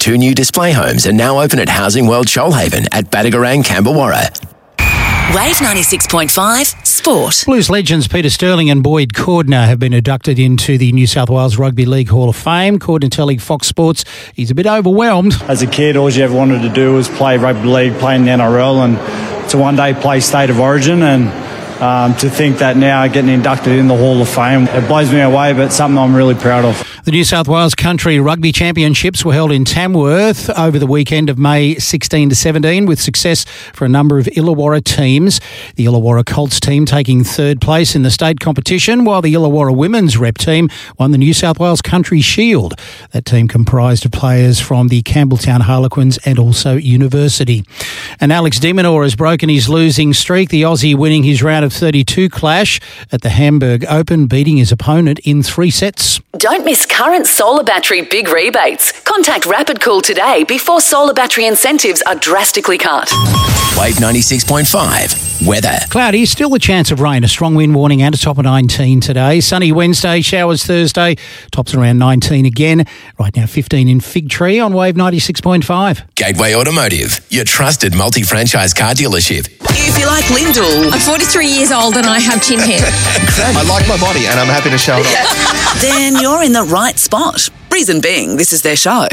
2 new display homes are now open at Housing World Shoalhaven at Badagarang, Camberwarra. Wave 96.5 Sport. Blues legends Peter Sterling and Boyd Cordner have been inducted into the New South Wales Rugby League Hall of Fame. Cordner telling Fox Sports he's a bit overwhelmed. As a kid, all you ever wanted to do was play rugby league, play in the NRL, and to one day play State of Origin. And to think that now getting inducted in the Hall of Fame, it blows me away, but something I'm really proud of. The New South Wales Country Rugby Championships were held in Tamworth over the weekend of May 16 to 17 with success for a number of Illawarra teams. The Illawarra Colts team taking third place in the state competition, while the Illawarra women's rep team won the New South Wales Country Shield. That team comprised of players from the Campbelltown Harlequins and also University. And Alex de Minaur has broken his losing streak, the Aussie winning his round of 32 clash at the Hamburg Open, beating his opponent in 3 sets. Don't miss current solar battery big rebates. Contact Rapid Cool today before solar battery incentives are drastically cut. Wave 96.5 weather. Cloudy, still a chance of rain. A strong wind warning and a top of 19 today. Sunny Wednesday, showers Thursday, tops around 19 again. Right now 15 in Fig Tree on Wave 96.5. Gateway Automotive, your trusted multi-franchise car dealership. If you like Lyndall, I'm 43 years old and I have chin hair. I like my body and I'm happy to show it off. then you're in the right spot. Reason being, this is their show.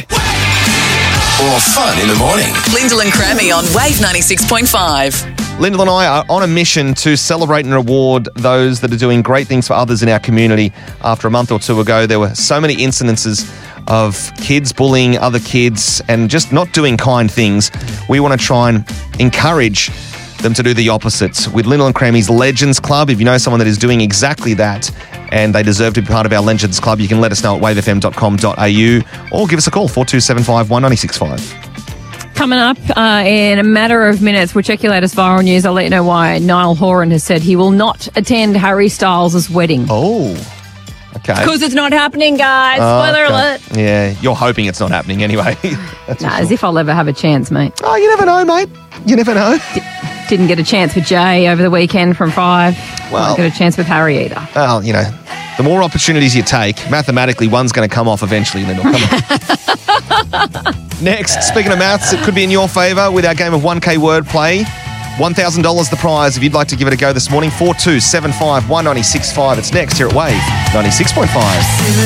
Or fun in the morning. Lyndall and Crammy on Wave 96.5. Lyndall and I are on a mission to celebrate and reward those that are doing great things for others in our community. After a month or two ago, there were so many incidences of kids bullying other kids and just not doing kind things. We want to try and encourage them to do the opposites. With Lyndall and Crammy's Legends Club, if you know someone that is doing exactly that and they deserve to be part of our Legends Club, you can let us know at wavefm.com.au or give us a call, 4275 1965. Coming up in a matter of minutes, we'll check your latest viral news. I'll let you know why Niall Horan has said he will not attend Harry Styles' wedding. Oh, okay. Because it's not happening, guys. Spoiler alert. Yeah, you're hoping it's not happening anyway. As if I'll ever have a chance, mate. Oh, you never know, mate. You never know. Didn't get a chance with Jay over the weekend from 5. Well, Didn't get a chance with Harry either. Well, you know, the more opportunities you take, mathematically, one's going to come off eventually, Lyndall. Come on. Next, speaking of maths, it could be in your favour with our game of 1K wordplay. $1,000 the prize if you'd like to give it a go this morning. 4275 1965. It's next here at Wave 96.5.